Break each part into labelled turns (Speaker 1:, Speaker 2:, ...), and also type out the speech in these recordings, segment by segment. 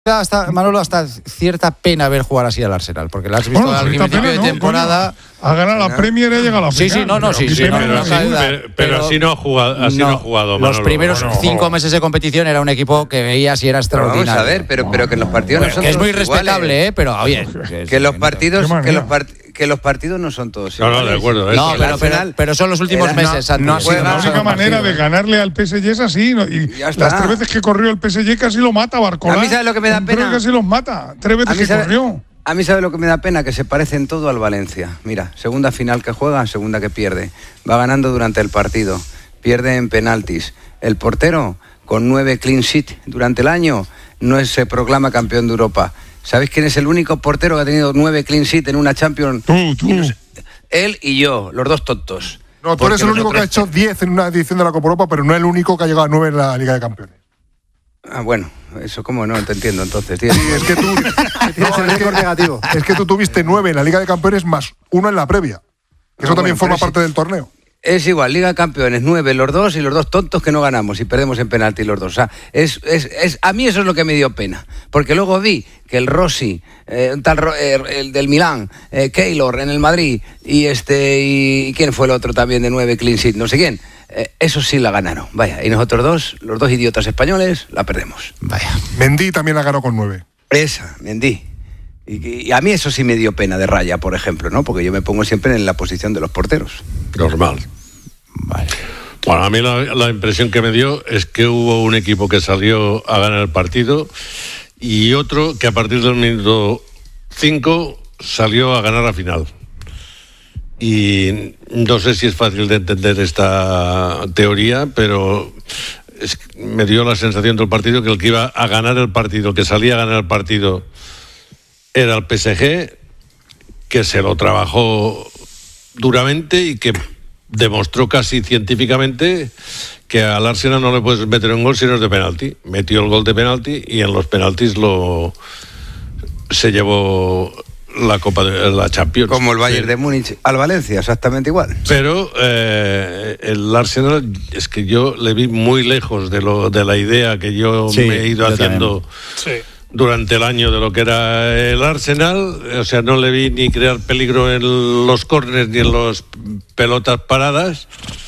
Speaker 1: Manolo, hasta cierta pena ver jugar así al Arsenal, porque lo has visto al principio de temporada.
Speaker 2: Ha ganado la Premier y ha llegado a la final.
Speaker 3: Pero así no ha jugado. Así no ha jugado
Speaker 1: Manolo. Los primeros 5 meses de competición era un equipo que veías y era extraordinario.
Speaker 4: Vamos a ver, pero que los partidos no son
Speaker 1: es
Speaker 4: todos
Speaker 1: muy respetable,
Speaker 4: iguales.
Speaker 1: Pero oye,
Speaker 4: que los partidos no son todos iguales.
Speaker 3: No, de acuerdo.
Speaker 1: No, pero son los últimos meses.
Speaker 2: La única manera de ganarle al PSG es así. Y las 3 veces que corrió el PSG casi lo mata Barcola.
Speaker 4: A mí ¿sabes lo que me da pena?
Speaker 2: Casi los mata. 3 veces que corrió.
Speaker 4: A mí ¿sabe lo que me da pena? Que se parecen todo al Valencia. Mira, segunda final que juega, segunda que pierde. Va ganando durante el partido. Pierde en penaltis. El portero, con 9 clean sheet durante el año, no se proclama campeón de Europa. ¿Sabéis quién es el único portero que ha tenido 9 clean sheet en una Champions?
Speaker 2: Tú.
Speaker 4: Él y yo, los dos tontos.
Speaker 5: No, tú eres el único que ha hecho 10 en una edición de la Copa Europa, pero no el único que ha llegado a 9 en la Liga de Campeones.
Speaker 4: Ah, bueno, eso como no te entiendo entonces.
Speaker 5: Sí, es que tú tienes el récord negativo. Es que tú tuviste 9 en la Liga de Campeones más 1 en la previa. Eso también forma parte del torneo.
Speaker 4: Es igual, Liga de Campeones, 9 los dos y los dos tontos que no ganamos y perdemos en penalti los dos. O sea, a mí eso es lo que me dio pena. Porque luego vi que el Rossi, el del Milán, Keylor en el Madrid y ¿quién fue el otro también de 9 clean sheet? No sé quién. Eso sí la ganaron. Vaya, y nosotros dos, los dos idiotas españoles, la perdemos. Vaya.
Speaker 5: Mendy también la ganó con 9.
Speaker 4: Esa, Mendy. Y a mí eso sí me dio pena de Raya, por ejemplo, ¿no? Porque yo me pongo siempre en la posición de los porteros.
Speaker 3: Normal. Vale. Bueno, a mí la impresión que me dio es que hubo un equipo que salió a ganar el partido y otro que a partir del minuto 5 salió a ganar la final. Y no sé si es fácil de entender esta teoría, pero me dio la sensación del partido que el que iba a ganar el partido, el que salía a ganar el partido, era el PSG, que se lo trabajó duramente y que demostró casi científicamente que al Arsenal no le puedes meter un gol si no es de penalti. Metió el gol de penalti y en los penaltis se llevó la Copa de la Champions.
Speaker 4: Como el Bayern de Múnich al Valencia, exactamente igual.
Speaker 3: Pero el Arsenal es que yo le vi muy lejos de la idea que yo me he ido haciendo durante el año de lo que era el Arsenal. O sea, no le vi ni crear peligro en los córneres ni en las pelotas paradas.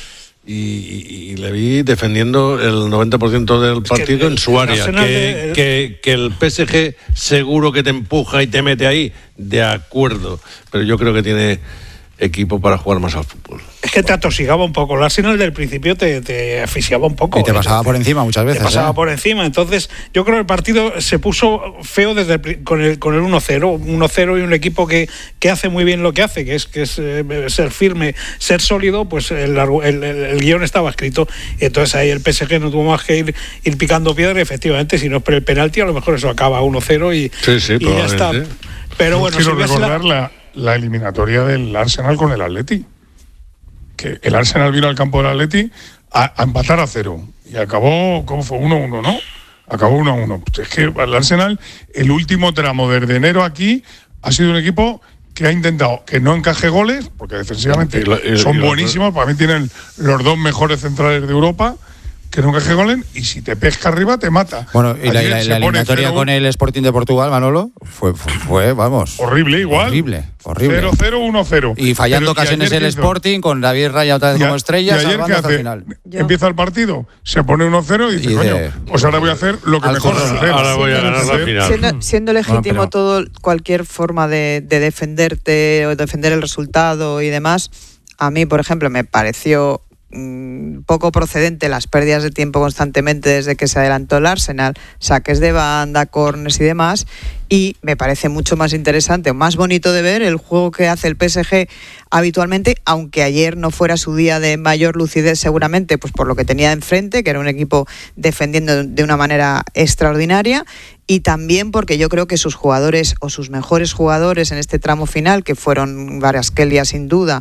Speaker 3: Y le vi defendiendo el 90% del partido en su área. Que el PSG seguro que te empuja y te mete ahí, de acuerdo, pero yo creo que tiene equipo para jugar más al fútbol.
Speaker 6: Es que te atosigaba un poco. El Arsenal del principio te asfixiaba un poco.
Speaker 1: Y te pasaba por encima muchas veces.
Speaker 6: Te pasaba por encima. Entonces, yo creo que el partido se puso feo con el 1-0 y un equipo que hace muy bien lo que hace, que es ser firme, ser sólido. Pues el guión estaba escrito. Y entonces ahí el PSG no tuvo más que ir picando piedra. Y efectivamente, si no es por el penalti, a lo mejor eso acaba 1-0 y ya está. Pero bueno,
Speaker 2: quiero recordar la eliminatoria del Arsenal con el Atleti, que el Arsenal vino al campo del Atleti a empatar a 0 y acabó, ¿cómo fue? 1-1, ¿no? Acabó 1-1. Pues es que el Arsenal, el último tramo desde enero aquí, ha sido un equipo que ha intentado que no encaje goles, porque defensivamente son buenísimos, para mí tienen los 2 mejores centrales de Europa, que no encaje goles, y si te pesca arriba te mata.
Speaker 1: Bueno, y la eliminatoria con el Sporting de Portugal, Manolo, fue vamos,
Speaker 2: horrible igual.
Speaker 1: Horrible.
Speaker 2: 0-0, 1-0.
Speaker 1: Y fallando ocasiones el Sporting, con David Raya otra vez como estrella, salvando hasta el final.
Speaker 2: Empieza el partido, se pone 1-0 y dice, coño, pues ahora voy a hacer lo que mejor sé hacer.
Speaker 3: Ahora voy a ganar la final.
Speaker 7: Siendo legítimo cualquier forma de defenderte o defender el resultado y demás, a mí, por ejemplo, me pareció poco procedente las pérdidas de tiempo constantemente desde que se adelantó el Arsenal, saques de banda, córners y demás, y me parece mucho más interesante o más bonito de ver el juego que hace el PSG habitualmente, aunque ayer no fuera su día de mayor lucidez seguramente, pues por lo que tenía enfrente, que era un equipo defendiendo de una manera extraordinaria, y también porque yo creo que sus jugadores o sus mejores jugadores en este tramo final, que fueron Kvaratskhelia sin duda,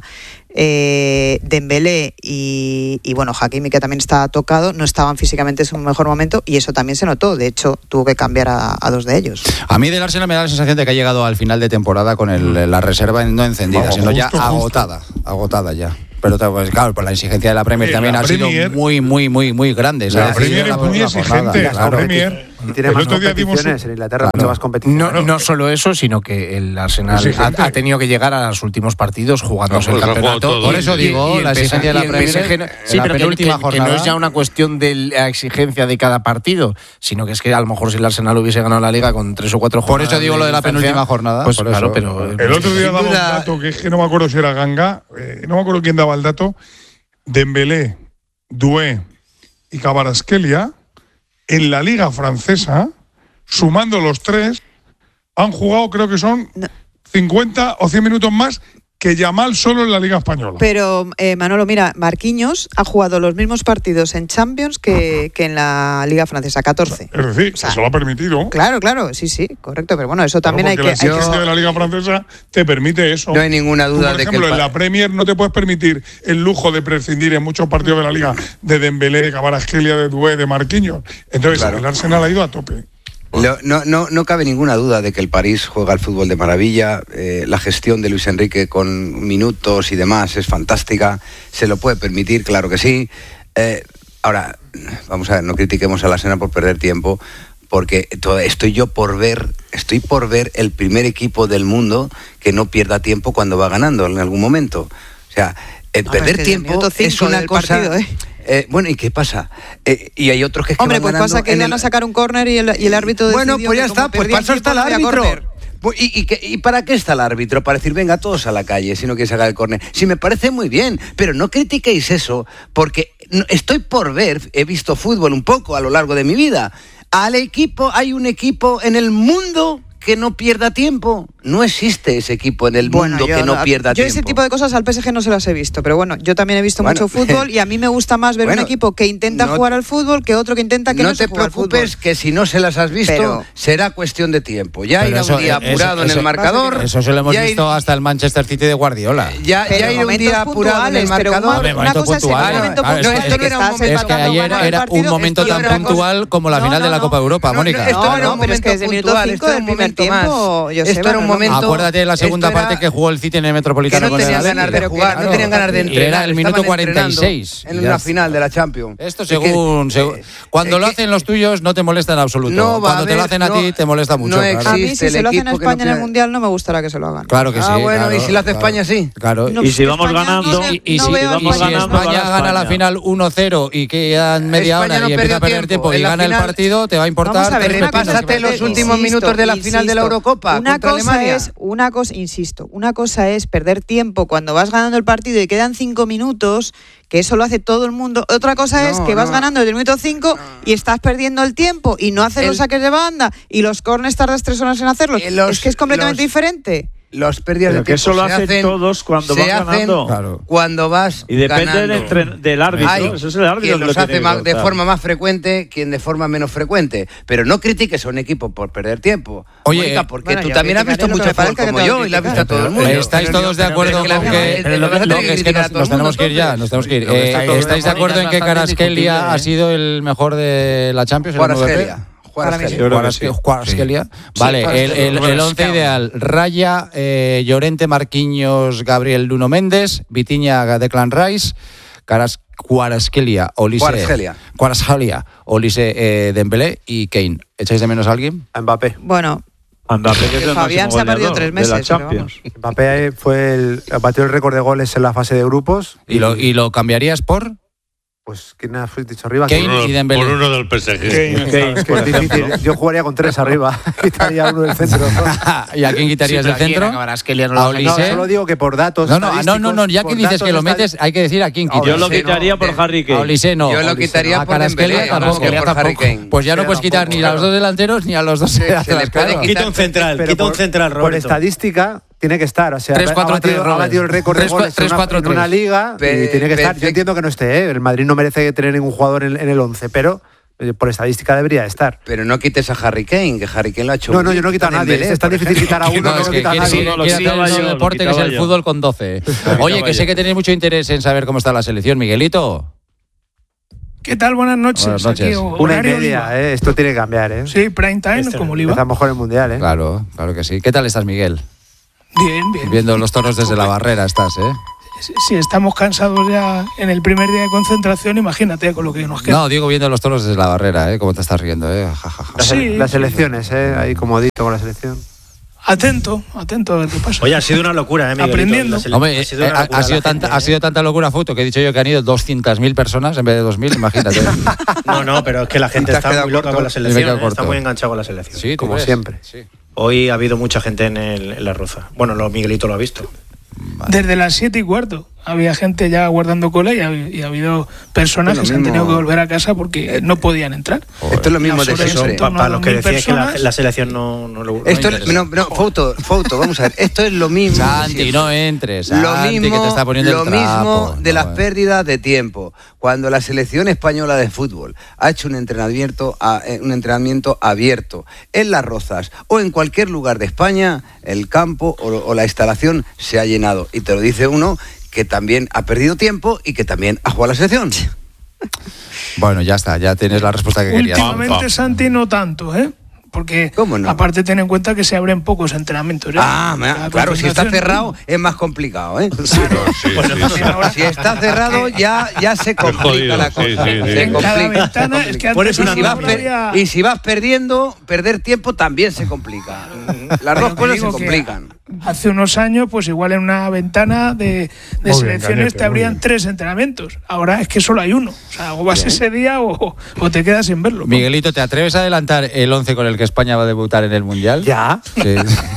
Speaker 7: Dembélé y bueno, Hakimi, que también estaba tocado, no estaban físicamente en su mejor momento, y eso también se notó. De hecho, tuvo que cambiar a 2 de ellos.
Speaker 1: A mí del Arsenal me da la sensación de que ha llegado al final de temporada con la reserva no encendida, sino ya agotada ya. Pero pues, claro, por la exigencia de la Premier también ha sido muy grande.
Speaker 2: La Premier es muy exigente. La
Speaker 8: Y tiene
Speaker 2: El
Speaker 8: más
Speaker 2: otro día
Speaker 8: competiciones en Inglaterra, mucho más competiciones.
Speaker 9: No solo eso, sino que el Arsenal ha tenido que llegar a los últimos partidos jugándose el campeonato.
Speaker 1: Por eso digo, la exigencia de la Premier.
Speaker 9: Sí, pero que no es ya una cuestión de la exigencia de cada partido, sino que es que a lo mejor si el Arsenal hubiese ganado la Liga con 3 o 4 jornadas.
Speaker 1: Por eso digo lo de la penúltima jornada.
Speaker 9: Pues claro, pero
Speaker 2: el otro día daba un dato que es que no me acuerdo si era Ganga, no me acuerdo quién daba el dato. Dembélé, Doué y Kvaratskhelia en la Liga francesa, sumando los 3, han jugado, creo que son 50 o 100 minutos más que Yamal solo en la Liga Española.
Speaker 7: Pero, Manolo, mira, Marquinhos ha jugado los mismos partidos en Champions que en la Liga Francesa, 14.
Speaker 2: Es decir, eso lo ha permitido.
Speaker 7: Claro, sí, correcto. Pero bueno, eso también hay que...
Speaker 2: La exigencia de la Liga Francesa te permite eso.
Speaker 4: No hay ninguna duda
Speaker 2: Tú, por
Speaker 4: de
Speaker 2: ejemplo,
Speaker 4: que...
Speaker 2: en la Premier no te puedes permitir el lujo de prescindir en muchos partidos de la Liga de Dembélé, de Kvaratskhelia, de Doué, de Marquinhos. Entonces, el Arsenal ha ido a tope.
Speaker 4: No cabe ninguna duda de que el París juega al fútbol de maravilla, la gestión de Luis Enrique con minutos y demás es fantástica, se lo puede permitir, claro que sí. Ahora, vamos a ver, no critiquemos al Arsenal por perder tiempo, porque estoy por ver el primer equipo del mundo que no pierda tiempo cuando va ganando en algún momento. O sea, perder tiempo es una cosa... Partido, bueno, ¿y qué pasa? Y hay otros que
Speaker 7: Hombre, pues pasa que van a sacar un córner y el árbitro decidió.
Speaker 4: Bueno, pues ya está, pues para eso está el árbitro. ¿Y para qué está el árbitro? Para decir, venga, todos a la calle, si no quieres sacar el córner. Sí, me parece muy bien, pero no critiquéis eso, porque estoy por ver, he visto fútbol un poco a lo largo de mi vida. Hay un equipo en el mundo que no pierda tiempo. No existe ese equipo en el mundo que no pierda tiempo.
Speaker 7: Yo ese tipo de cosas al PSG no se las he visto, pero bueno, yo también he visto mucho fútbol y a mí me gusta más ver un equipo que intenta jugar al fútbol que otro que intenta que no se juegue al fútbol.
Speaker 4: No te preocupes, que si no se las has visto, será cuestión de tiempo. Ya irá un día apurado en el marcador.
Speaker 1: Eso se lo hemos visto hasta el Manchester City de Guardiola.
Speaker 4: Ya irá un día apurado en el marcador.
Speaker 7: Una cosa es el momento puntual.
Speaker 1: Esto no era un momento. Es que ayer era un momento tan puntual como la final de la Copa de Europa, Mónica.
Speaker 7: No, pero es que desde el minuto 5 del primer tiempo,
Speaker 4: esto era un momento.
Speaker 1: Acuérdate de la segunda parte que jugó el City en el Metropolitano.
Speaker 4: Que no tenían ganas de jugar, no tenían ganas de entrenar.
Speaker 1: Y era el minuto 46.
Speaker 4: En una final de la Champions.
Speaker 1: Esto cuando lo hacen los tuyos no te molesta en absoluto. Cuando te lo hacen a ti te molesta mucho.
Speaker 7: A mí si se lo hacen a España en el Mundial no me gustará que se lo hagan.
Speaker 1: Claro que sí.
Speaker 4: Bueno, y si lo hace España sí.
Speaker 1: Claro.
Speaker 10: Y si vamos ganando.
Speaker 1: Y si España gana la final 1-0 y quedan media hora y empieza a perder tiempo y gana el partido, te va a importar.
Speaker 7: Vamos a ver,
Speaker 4: repásate los últimos minutos de la final de la Eurocopa contra Alemania.
Speaker 7: Una cosa es perder tiempo cuando vas ganando el partido y quedan 5 minutos, que eso lo hace todo el mundo. Otra cosa es que vas ganando desde el minuto 5 y estás perdiendo el tiempo y no haces los saques de banda y los corners tardas 3 horas en hacerlos. Es que es completamente diferente.
Speaker 4: Los pérdidas de tiempo
Speaker 10: que eso lo hacen todos cuando vas ganando.
Speaker 4: Claro. Cuando vas
Speaker 10: y depende
Speaker 4: ganando.
Speaker 10: del árbitro. Eso es el árbitro.
Speaker 4: Quien los hace de forma más frecuente, quien de forma menos frecuente. Pero no critiques a un equipo por perder tiempo.
Speaker 1: Oye,
Speaker 4: Mónica, porque tú también has visto mucho fútbol como yo y lo has visto a todo el mundo.
Speaker 1: ¿Estáis todos de acuerdo con que nos tenemos que ir ya? ¿Estáis de acuerdo en que Kvaratskhelia ha sido el mejor de la Champions? Kvaratskhelia. Vale, el 11 ideal: Raya, Llorente, Marquinhos, Gabriel, Nuno Méndez, Vitinha, Declan Rice, Kvaratskhelia, Olise, Dembélé y Kane. ¿Echáis de menos a alguien?
Speaker 8: A Mbappé.
Speaker 7: Bueno,
Speaker 10: Mbappé, que es el
Speaker 7: Fabián se ha perdido 3 meses.
Speaker 10: De la Champions.
Speaker 8: Mbappé batió el récord de goles en la fase de grupos.
Speaker 1: ¿Y lo cambiarías por?
Speaker 8: Pues, ¿quién has dicho arriba?
Speaker 1: Kane y Dembélé.
Speaker 3: Por uno del PSG.
Speaker 8: Kane, es que es difícil. Yo jugaría con 3 arriba. Quitaría uno del centro.
Speaker 1: ¿Y a quién quitarías del centro?
Speaker 8: A Olise. Solo digo que por datos.
Speaker 1: No, ya que dices que lo metes, hay que decir a quién quitas.
Speaker 10: Yo lo quitaría por Harry Kane.
Speaker 1: A Olise no.
Speaker 4: Yo lo quitaría por Dembélé, por Harry Kane.
Speaker 1: Pues ya no puedes quitar ni a los 2 delanteros ni a los 2 delanteros.
Speaker 11: Quita un central, Roberto.
Speaker 8: Por estadística tiene que estar, o sea, ha batido el récord de goles en una liga y tiene que estar. Yo entiendo que no esté, el Madrid no merece tener ningún jugador en el 11, pero por estadística debería estar.
Speaker 4: Pero no quites a Harry Kane, que Harry Kane lo ha hecho.
Speaker 8: No, yo no quito a nadie, es tan difícil quitar a uno, no quita a nadie.
Speaker 1: El deporte que es el fútbol con 12. Oye, que sé que tenéis mucho interés en saber cómo está la selección, Miguelito.
Speaker 6: ¿Qué tal? Buenas noches.
Speaker 1: Buenas noches.
Speaker 8: 1:30, esto tiene que cambiar,
Speaker 6: Sí, prime time, como Oliva.
Speaker 8: Está mejor el Mundial,
Speaker 1: Claro que sí. ¿Qué tal estás, Miguel?
Speaker 6: Bien.
Speaker 1: Viendo los toros desde la barrera estás,
Speaker 6: si estamos cansados ya en el primer día de concentración, imagínate con lo que nos queda.
Speaker 1: No, digo viendo los toros desde la barrera, ¿Cómo te estás riendo, Ja, ja, ja.
Speaker 6: Sí.
Speaker 8: Las elecciones, ahí comodito con la selección.
Speaker 6: Atento a ver qué pasa.
Speaker 11: Oye, ha sido una locura, Miguelito.
Speaker 6: Aprendiendo.
Speaker 1: Hombre, ha sido tanta locura, Foto, que he dicho yo que han ido 200.000 personas en vez de 2.000, imagínate.
Speaker 11: No, pero es que la gente está muy loca con la selección, está muy enganchada con la selección.
Speaker 1: Sí,
Speaker 8: como siempre.
Speaker 1: Sí.
Speaker 11: Hoy ha habido mucha gente en la Roza. Bueno, Miguelito lo ha visto.
Speaker 6: Desde las 7:15 había gente ya guardando cola y ha habido personas que se han tenido que volver a casa porque no podían entrar.
Speaker 4: Esto es lo mismo de siempre.
Speaker 11: Para los que decían que la selección no
Speaker 4: esto Foto, vamos a ver. Esto es lo mismo.
Speaker 1: Santi, no entres.
Speaker 4: Lo
Speaker 1: Santi,
Speaker 4: mismo,
Speaker 1: que te está poniendo
Speaker 4: lo
Speaker 1: el trapo.
Speaker 4: mismo de las pérdidas de tiempo. Cuando la selección española de fútbol ha hecho un entrenamiento abierto en Las Rozas o en cualquier lugar de España, el campo o la instalación se ha llenado. Y te lo dice uno que también ha perdido tiempo y que también ha jugado a la selección.
Speaker 1: Bueno, ya está, ya tienes la respuesta que querías.
Speaker 6: Últimamente, Santi, no tanto, Porque aparte ten en cuenta que se abren pocos entrenamientos.
Speaker 4: Claro, si está cerrado es más complicado, Si está cerrado ya se complica la cosa. Se complica. Y si vas perdiendo, perder tiempo también se complica. Las dos cosas se complican.
Speaker 6: Hace unos años, pues igual en una ventana de selecciones te abrían 3 entrenamientos. Ahora es que solo hay uno. O sea, o vas ese día o te quedas sin verlo.
Speaker 1: Miguelito, ¿te atreves a adelantar el 11 con el que España va a debutar en el Mundial?
Speaker 8: Ya.
Speaker 1: Sí.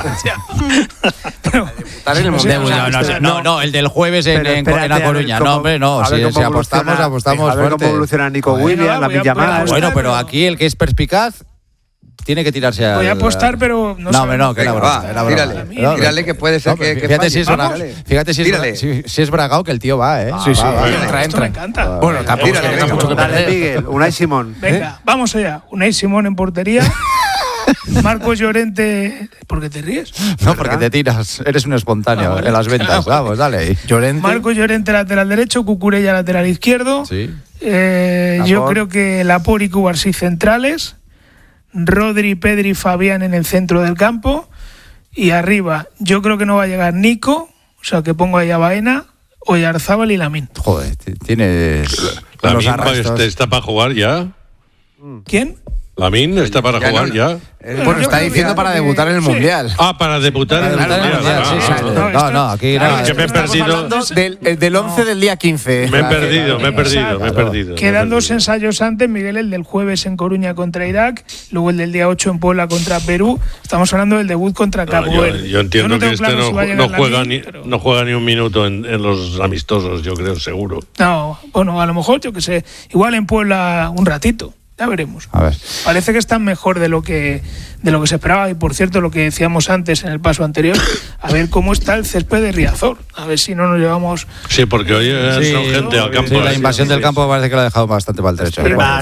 Speaker 1: No, el del jueves en La Coruña. No, hombre, no. Si apostamos
Speaker 8: a ver cómo evoluciona Nico Williams, la Villamar.
Speaker 1: Bueno, pero aquí el que es perspicaz tiene que tirarse a...
Speaker 6: Voy a apostar, pero no sé.
Speaker 1: No, que era broma.
Speaker 4: Tírale que puede ser que
Speaker 1: fíjate si es bragao que el tío va,
Speaker 6: Sí. Entra. Me encanta.
Speaker 1: Bueno, tampoco tenga mucho que perder.
Speaker 8: Dale, Miguel, Unai Simón.
Speaker 6: Venga, vamos allá. Unai Simón en portería. Marcos Llorente... ¿Por qué te ríes?
Speaker 1: No, porque te tiras. Eres un espontáneo en las ventas. Vamos, dale.
Speaker 6: Marcos Llorente, lateral derecho. Cucurella, lateral izquierdo.
Speaker 1: Sí.
Speaker 6: Yo creo que Laporte y Cubarsí centrales. Rodri, Pedri, Fabián en el centro del campo. Y arriba, yo creo que no va a llegar Nico. O sea, que pongo ahí a Baena, Oyarzábal y Lamine.
Speaker 1: Joder, tienes...
Speaker 3: ¿Lamine está para jugar ya?
Speaker 6: ¿Quién?
Speaker 3: ¿Lamine está para jugar ya?
Speaker 9: Bueno, está diciendo para debutar en el Mundial.
Speaker 3: Para debutar en el Mundial.
Speaker 1: No, aquí
Speaker 3: no. Que me he perdido.
Speaker 9: Del 11 del día 15.
Speaker 3: Me he perdido.
Speaker 6: Quedan 2 ensayos antes, Miguel, el del jueves en Coruña contra Irak, luego el del día 8 en Puebla contra Perú. Estamos hablando del debut contra Cabo Verde.
Speaker 3: Yo entiendo que este no juega ni un minuto en los amistosos, yo creo, seguro.
Speaker 6: No, bueno, a lo mejor, yo que sé, igual en Puebla un ratito. Ya veremos.
Speaker 1: A ver.
Speaker 6: Parece que están mejor de lo que se esperaba. Y por cierto, lo que decíamos antes en el paso anterior, a ver cómo está el césped de Riazor. A ver si no nos llevamos...
Speaker 3: Sí, porque hoy son gente al campo.
Speaker 1: Sí, la invasión del campo parece que lo ha dejado bastante para el derecho.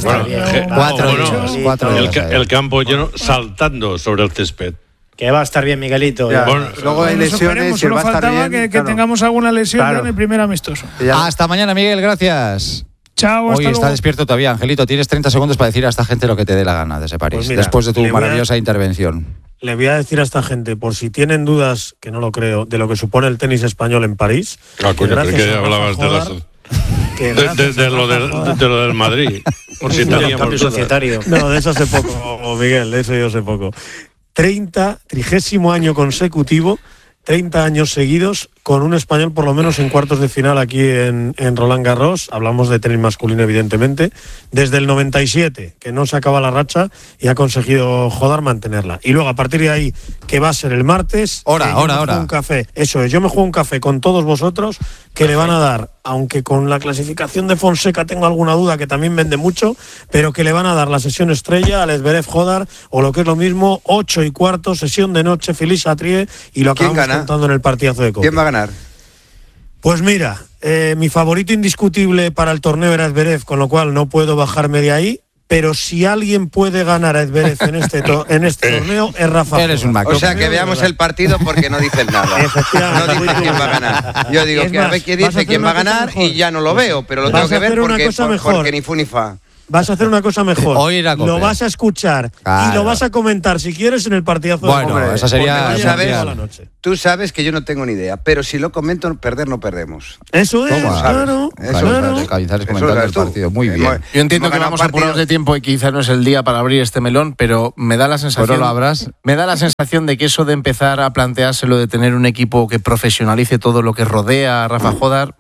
Speaker 3: 4 días. El campo lleno saltando sobre el césped.
Speaker 11: Que va a estar bien, Miguelito.
Speaker 8: Luego hay lesiones y va a estar bien.
Speaker 6: Que tengamos alguna lesión en el primer amistoso.
Speaker 1: Hasta mañana, Miguel. Gracias.
Speaker 6: Chao,
Speaker 1: Hoy está despierto todavía, Angelito. Tienes 30 segundos para decir a esta gente lo que te dé la gana desde París,
Speaker 12: pues mira,
Speaker 1: después de tu maravillosa intervención.
Speaker 12: Le voy a decir a esta gente, por si tienen dudas, que no lo creo, de lo que supone el tenis español en París.
Speaker 3: Coño, que hablabas de lo del Madrid. Por si teníamos
Speaker 11: societario.
Speaker 12: No, de eso sé poco, Miguel, de eso yo sé poco. 30º año consecutivo, 30 años seguidos, con un español por lo menos en cuartos de final aquí en Roland Garros. Hablamos de tenis masculino, evidentemente. Desde el 97, que no se acaba la racha y ha conseguido Jodar mantenerla. Y luego, a partir de ahí, que va a ser el martes...
Speaker 1: Hora.
Speaker 12: Un café. Eso es, yo me juego un café con todos vosotros, que le van a dar, aunque con la clasificación de Fonseca tengo alguna duda, que también vende mucho, pero que le van a dar la sesión estrella al Zverev Jodar, o lo que es lo mismo, 8:15, sesión de noche, Feliz Chatrier, y lo acabamos contando en el partidazo de Copa.
Speaker 4: ¿Quién va a ganar?
Speaker 12: Pues mira, mi favorito indiscutible para el torneo era Zverev, con lo cual no puedo bajarme de ahí, pero si alguien puede ganar a Zverev en este torneo es Rafa.
Speaker 4: O sea, que veamos el partido porque no dices nada. No dice quién va a ganar. Yo digo que a ver qué dice quién va a ganar y ya no lo veo, pero lo tengo que ver porque ni fu ni fa.
Speaker 12: vas a hacer una cosa mejor.
Speaker 1: Oír a COPE.
Speaker 12: Lo vas a escuchar y lo vas a comentar, si quieres, en el partidazo
Speaker 1: de esa sería...
Speaker 4: Tú sabes que yo no tengo ni idea, pero si lo comento, perder no perdemos.
Speaker 12: Eso es, claro.
Speaker 1: Cañizares comentando el partido. Muy bien.
Speaker 9: Yo entiendo que vamos apurados de tiempo y quizá no es el día para abrir este melón, pero me da la sensación...
Speaker 1: lo abras.
Speaker 9: Me da la sensación de que eso de empezar a planteárselo de tener un equipo que profesionalice todo lo que rodea a Rafa Jodar...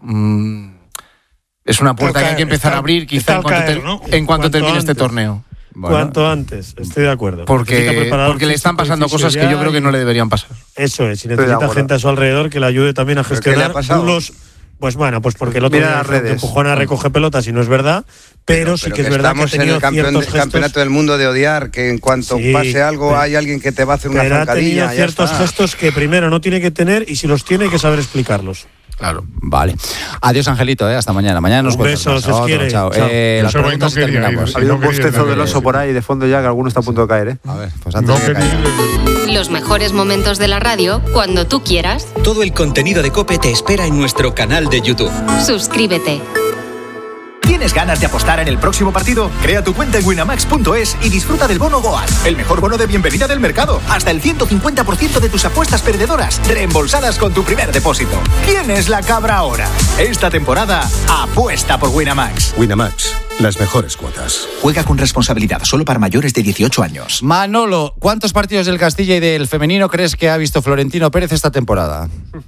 Speaker 9: es una puerta que hay que empezar a abrir quizá en cuanto termine este torneo.
Speaker 12: Bueno, cuanto antes, estoy de acuerdo.
Speaker 9: Porque le están pasando cosas que yo creo que no le deberían pasar.
Speaker 12: Eso es, y necesita gente a su alrededor que le ayude también a gestionar bulos. Pues bueno, pues porque el otro día empujón a recoger pelotas y no es verdad, pero sí que es verdad que ha tenido
Speaker 4: ciertos campeonato del mundo de odiar, que en cuanto pase algo hay alguien que te va a hacer una zancadilla.
Speaker 12: Ha tenido ciertos gestos que primero no tiene que tener y si los tiene hay que saber explicarlos.
Speaker 1: Claro, vale. Adiós, Angelito, hasta mañana. Mañana nos cuentas.
Speaker 12: Un beso, si os quiere.
Speaker 1: Chao. Las preguntas terminamos.
Speaker 8: Ha habido un bostezo del oso por ahí de fondo ya, que alguno está a punto de caer,
Speaker 1: A ver, pues antes de caer.
Speaker 13: Los mejores momentos de la radio, cuando tú quieras.
Speaker 14: Todo el contenido de COPE te espera en nuestro canal de YouTube.
Speaker 13: Suscríbete.
Speaker 15: ¿Tienes ganas de apostar en el próximo partido? Crea tu cuenta en winamax.es y disfruta del bono Goal, el mejor bono de bienvenida del mercado. Hasta el 150% de tus apuestas perdedoras reembolsadas con tu primer depósito. ¿Quién es la cabra ahora? Esta temporada, apuesta por Winamax.
Speaker 16: Winamax, las mejores cuotas.
Speaker 15: Juega con responsabilidad, solo para mayores de 18 años.
Speaker 1: Manolo, ¿cuántos partidos del Castilla y del femenino crees que ha visto Florentino Pérez esta temporada?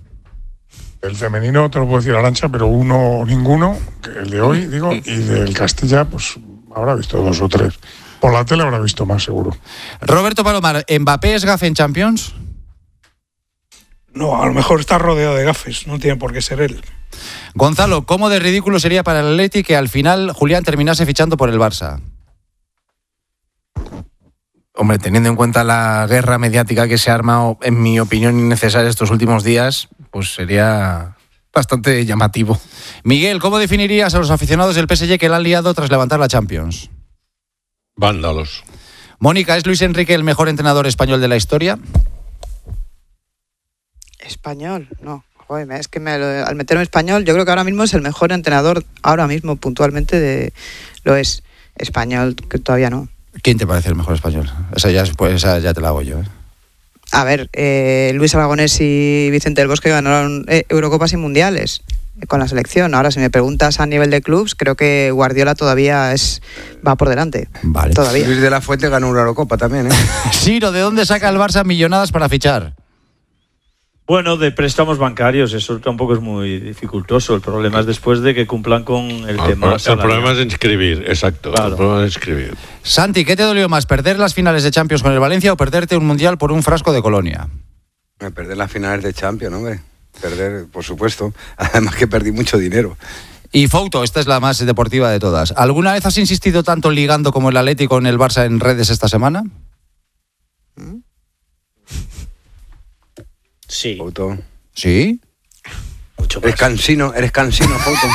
Speaker 2: El femenino te lo puedo decir, Arantxa, pero ninguno, el de hoy, digo, y del Castilla, pues habrá visto 2 o 3. Por la tele habrá visto más, seguro.
Speaker 1: Roberto Palomar, ¿Mbappé es gafe en Champions?
Speaker 6: No, a lo mejor está rodeado de gafes, no tiene por qué ser él.
Speaker 1: Gonzalo, ¿cómo de ridículo sería para el Atleti que al final Julián terminase fichando por el Barça?
Speaker 9: Hombre, teniendo en cuenta la guerra mediática que se ha armado, en mi opinión, innecesaria estos últimos días, pues sería bastante llamativo.
Speaker 1: Miguel, ¿cómo definirías a los aficionados del PSG que la han liado tras levantar la Champions?
Speaker 3: Vándalos.
Speaker 1: Mónica, ¿es Luis Enrique el mejor entrenador español de la historia?
Speaker 7: Español, no. Joder, es que al meterme español, yo creo que ahora mismo es el mejor entrenador, ahora mismo puntualmente lo es. Español, que todavía no.
Speaker 1: ¿Quién te parece el mejor español? Esa ya te la hago yo.
Speaker 7: A ver, Luis Aragonés y Vicente del Bosque ganaron Eurocopas y Mundiales con la selección. Ahora, si me preguntas a nivel de clubs, creo que Guardiola todavía va por delante.
Speaker 1: Vale.
Speaker 7: Todavía.
Speaker 4: Luis de la Fuente ganó una Eurocopa también, ¿eh?
Speaker 1: Ciro, ¿de dónde saca el Barça millonadas para fichar?
Speaker 10: Bueno, de préstamos bancarios, eso tampoco es muy dificultoso. El problema es después de que cumplan con el tema.
Speaker 3: El problema es inscribir, exacto.
Speaker 10: Claro.
Speaker 3: El problema es inscribir.
Speaker 1: Santi, ¿qué te dolió más, perder las finales de Champions con el Valencia o perderte un Mundial por un frasco de Colonia?
Speaker 4: Perder las finales de Champions, hombre. Perder, por supuesto. Además que perdí mucho dinero.
Speaker 1: Y Fouto, esta es la más deportiva de todas. ¿Alguna vez has insistido tanto ligando como el Atlético con el Barça en redes esta semana?
Speaker 10: Sí.
Speaker 4: Fouto.
Speaker 1: ¿Sí?
Speaker 10: Mucho más.
Speaker 4: Eres cansino, Fouto.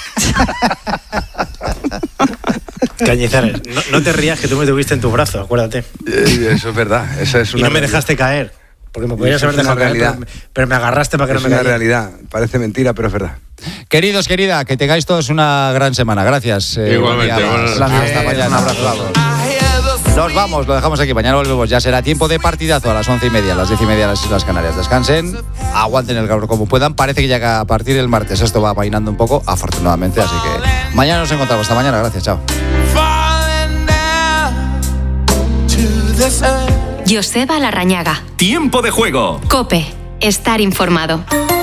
Speaker 11: Cañizares, no te rías que tú me tuviste en tu brazo, acuérdate.
Speaker 4: Eso es verdad. Eso es una
Speaker 11: y no me dejaste caer, porque me podrías haber dejado caer, pero me agarraste para que no me cayera.
Speaker 4: Es una realidad, parece mentira, pero es verdad.
Speaker 1: Queridos, querida, que tengáis todos una gran semana. Gracias.
Speaker 3: Igualmente.
Speaker 1: Hasta mañana. Un abrazo. Nos vamos, lo dejamos aquí. Mañana volvemos. Ya será tiempo de partidazo a las 11:30, a las 10:30 las Islas Canarias. Descansen, aguanten el calor como puedan. Parece que ya a partir del martes esto va painando un poco, afortunadamente. Así que mañana nos encontramos. Hasta mañana. Gracias. Chao.
Speaker 13: Joseba Larrañaga.
Speaker 15: Tiempo de juego.
Speaker 13: COPE. Estar informado.